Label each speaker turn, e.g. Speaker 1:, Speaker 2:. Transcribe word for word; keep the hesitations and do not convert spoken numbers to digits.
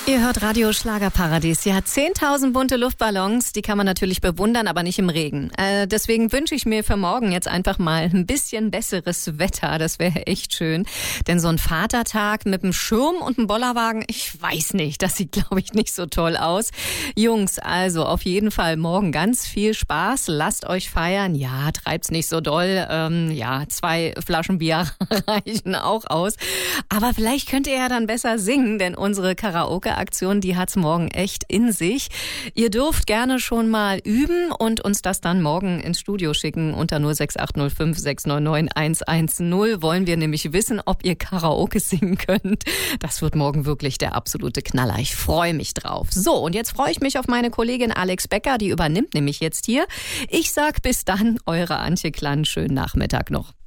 Speaker 1: Ihr hört Radio Schlagerparadies. Ja, zehntausend bunte Luftballons, die kann man natürlich bewundern, aber nicht im Regen. Äh, deswegen wünsche ich mir für morgen jetzt einfach mal ein bisschen besseres Wetter. Das wäre echt schön. Denn so ein Vatertag mit einem Schirm und einem Bollerwagen, ich weiß nicht, das sieht, glaube ich, nicht so toll aus. Jungs, also auf jeden Fall morgen ganz viel Spaß. Lasst euch feiern. Ja, treibt's nicht so doll. Ähm, ja, zwei Flaschen Bier reichen auch aus. Aber vielleicht könnt ihr ja dann besser singen, denn unsere Karaoke Aktion, die hat's morgen echt in sich. Ihr dürft gerne schon mal üben und uns das dann morgen ins Studio schicken. Unter null sechs acht null fünf sechs neun neun eins eins null wollen wir nämlich wissen, ob ihr Karaoke singen könnt. Das wird morgen wirklich der absolute Knaller. Ich freue mich drauf. So, und jetzt freue ich mich auf meine Kollegin Alex Becker, die übernimmt nämlich jetzt hier. Ich sag bis dann, eure Antje Klann. Schönen Nachmittag noch.